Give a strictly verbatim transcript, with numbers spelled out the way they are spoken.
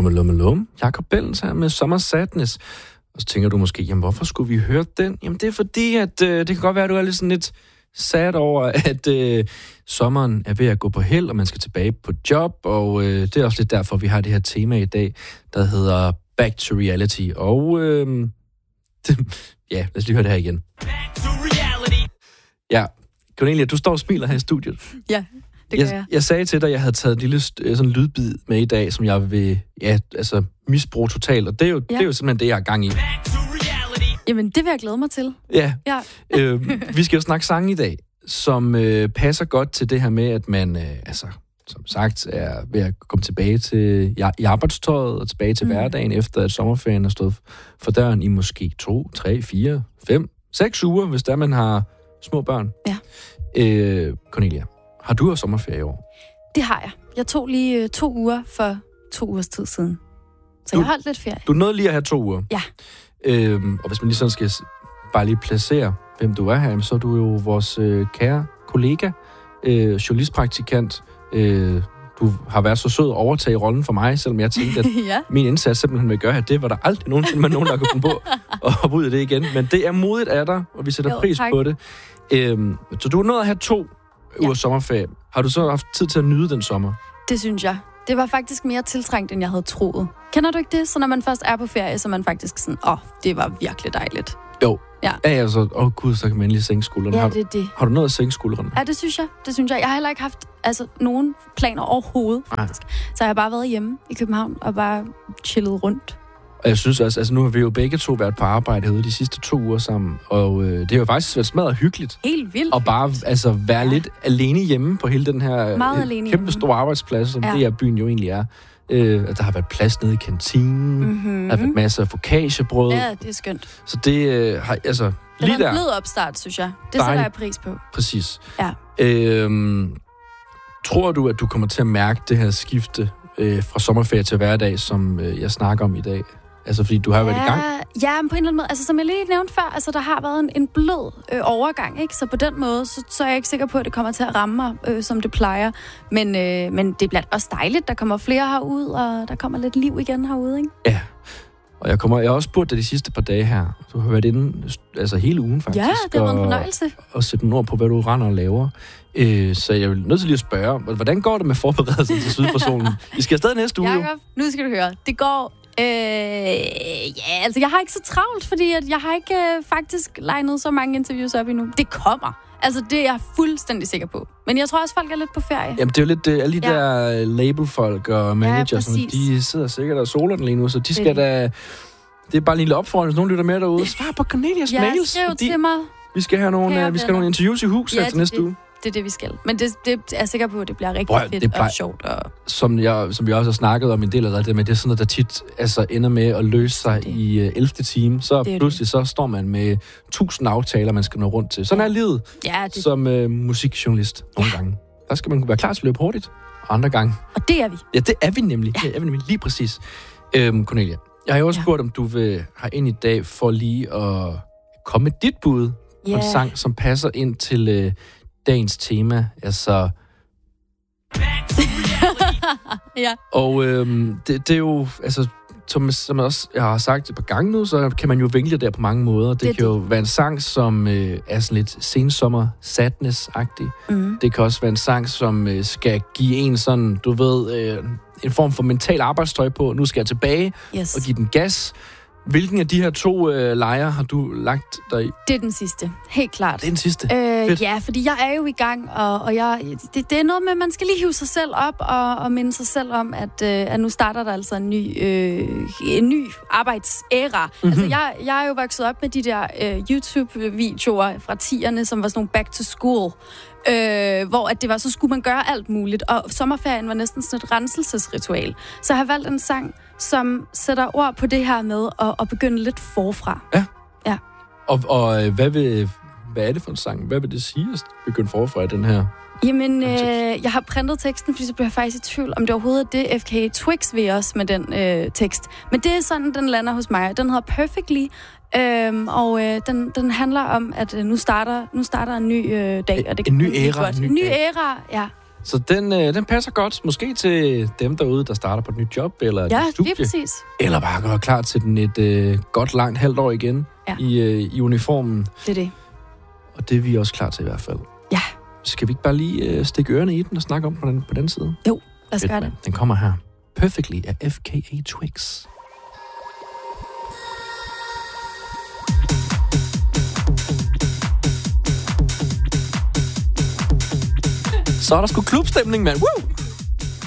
Lumme, lumme, lumme. Jakob Bellens her med Summer Sadness. Og så tænker du måske, jamen hvorfor skulle vi høre den? Jamen det er fordi, at øh, det kan godt være, at du er lidt sådan lidt sad over, at øh, sommeren er ved at gå på held, og man skal tilbage på job. Og øh, det er også lidt derfor, vi har det her tema i dag, der hedder Back to Reality. Og øh, det, ja, lad os lige høre det her igen. Back to reality. Ja, Cornelia, du står og smiler her i studiet. Ja. Det jeg, jeg. jeg sagde til dig, at jeg havde taget en lille sådan lydbid med i dag, som jeg vil ja, altså, misbruge totalt. Og det er, jo, ja. det er jo simpelthen det, jeg er gang i. Jamen, det vil jeg glæde mig til. Ja. ja. øh, vi skal jo snakke sange i dag, som øh, passer godt til det her med, at man, øh, altså, som sagt, er ved at komme tilbage til i arbejdstøjet og tilbage til mm. hverdagen, efter at sommerferien er stået for døren i måske to, tre, fire, fem, seks uger, hvis der man har små børn. Ja. Øh, Cornelia, har du jo sommerferie i år? Det har jeg. Jeg tog lige øh, to uger for to ugers tid siden. Så du, jeg har holdt lidt ferie. Du nåede lige at have to uger? Ja. Øhm, og hvis man lige sådan skal bare lige placere, hvem du er her, så er du jo vores øh, kære kollega, øh, journalistpraktikant. Øh, du har været så sød at overtage rollen for mig, selvom jeg tænkte, at ja. min indsats simpelthen vil gøre, at det var der aldrig nogensinde med nogen, der kunne finde på at hoppe ud af det igen. Men det er modigt af dig, og vi sætter jo, pris tak. på det. Øhm, så du er nået at have to ja. uger sommerferie. Har du så haft tid til at nyde den sommer? Det synes jeg. Det var faktisk mere tiltrængt, end jeg havde troet. Kender du ikke det? Så når man først er på ferie, så er man faktisk sådan, åh, oh, det var virkelig dejligt. Jo. Ja. Ja, altså, åh oh, gud, så kan man endelig sænke skuldrene. Ja, har, det er det. Har du noget at sænke skuldrene? Ja, det synes jeg. Det synes jeg. Jeg har heller ikke haft altså, nogen planer overhovedet, faktisk. Ej. Så jeg har bare været hjemme i København og bare chillet rundt. Og jeg synes også, altså nu har vi jo begge to været på arbejde herude de sidste to uger sammen, og øh, det har jo faktisk været smadret hyggeligt. Helt vildt. Og bare altså, være ja. lidt alene hjemme på hele den her øh, kæmpe store arbejdsplads, som ja. det her byen jo egentlig er. Øh, der har været plads nede i kantinen, mm-hmm. der har været masser af focaccia-brød. Ja, det er skønt. Så det øh, har, altså, det lige der... Det var en blød opstart, synes jeg. Det sætter jeg pris på. Præcis. Ja. Øhm, tror du, at du kommer til at mærke det her skifte øh, fra sommerferie til hverdag, som øh, jeg snakker om i dag? Altså, fordi du har jo ja, været i gang. Ja, men på en eller anden måde. Altså, som jeg lige nævnte før, altså, der har været en, en blød øh, overgang, ikke? Så på den måde, så, så er jeg ikke sikker på, at det kommer til at ramme mig, øh, som det plejer. Men, øh, men det bliver også dejligt. Der kommer flere herud, og der kommer lidt liv igen herude, ikke? Ja. Og jeg, kommer, jeg har også spurgt dig de sidste par dage her. Du har været inde altså hele ugen, faktisk. Ja, det har været en fornøjelse. Og, og sætte nogle ord på, hvad du render og laver. Øh, så jeg vil nødt til lige at spørge, hvordan går det med forberedelsen til Syd for Solen? I skal afsted næste uge. Jakob, nu skal du høre. Det går... Øh, ja, altså jeg har ikke så travlt, fordi at jeg har ikke øh, faktisk legnet så mange interviews op endnu. Det kommer. Altså det er jeg fuldstændig sikker på. Men jeg tror også, folk er lidt på ferie. Jamen det er jo lidt, alle de ja. der labelfolk og managers, ja, de sidder sikkert og soler den lige nu, så de skal det. da... Det er bare en lille opfordring, hvis nogen lytter med derude. Svar på Cornelias ja, mails. Ja, skriv til mig. Vi skal have nogle, vi skal have nogle interviews i hus ja, til næste det. uge. Det er det, vi skal. Men det, det er jeg sikker på, at det bliver rigtig Boy, fedt plejer, og sjovt. Og... Som, jeg, som vi også har snakket om en del af det, men det er sådan noget, der tit altså, ender med at løse sig i uh, ellevte time. Så det pludselig det. så står man med tusind aftaler, man skal nå rundt til. Sådan er livet ja, det... som uh, musikjournalist nogle ja. gange. Der skal man være klar til at løbe hurtigt, og andre gange. Og det er vi. Ja, det er vi nemlig. Ja. Det er vi nemlig lige præcis. Øhm, Cornelia, jeg har jo også ja. spurgt, om du vil have ind i dag for lige at komme med dit bud på yeah. en sang, som passer ind til... Uh, dagens tema, altså... ja. Og øhm, det, det er jo, altså, som, som jeg også jeg har sagt et par gange nu, så kan man jo vinkle der på mange måder. Det, det kan det. jo være en sang, som øh, er sådan lidt sensommer sadness-agtig. Mm. Det kan også være en sang, som øh, skal give en sådan, du ved, øh, en form for mental arbejdstøj på. Nu skal jeg tilbage yes. og give den gas. Hvilken af de her to øh, lejre har du lagt dig i? Det er den sidste. Helt klart. Det er den sidste? Øh, ja, fordi jeg er jo i gang, og, og jeg, det, det er noget med, at man skal lige hive sig selv op og, og minde sig selv om, at, øh, at nu starter der altså en ny, øh, en ny arbejdsæra. Mm-hmm. Altså, jeg, jeg er jo vokset op med de der øh, YouTube-videoer fra tierne, som var sådan nogle back to school, øh, hvor at det var, så skulle man gøre alt muligt, og sommerferien var næsten sådan et renselsesritual. Så jeg har valgt en sang, som sætter ord på det her med at, at begynde lidt forfra. Ja. Ja. Og, og hvad, vil, hvad er det for en sang? Hvad vil det sige at begynde forfra i den her? Jamen, øh, jeg har printet teksten, fordi så bliver jeg faktisk i tvivl, om det overhovedet er det F K Twix ved os med den øh, tekst. Men det er sådan, den lander hos mig. Den hedder Perfectly, øhm, og øh, den, den handler om, at øh, nu starter nu starter en ny øh, dag. Og det en ny æra. En ny æra, ja. Så den, øh, den passer godt, måske til dem derude, der starter på et nyt job, eller ja, et studie. lige præcis. Eller bare gør klar til den et øh, godt langt halvt år igen ja. i, øh, i uniformen. Det er det. Og det er vi også klar til i hvert fald. Ja. Skal vi ikke bare lige øh, stikke ørerne i den og snakke om på den, på den side? Jo, lad os gøre det. Den kommer her. Perfectly af F K A Twigs. Så er der sgu klubstemning, mand. Woo!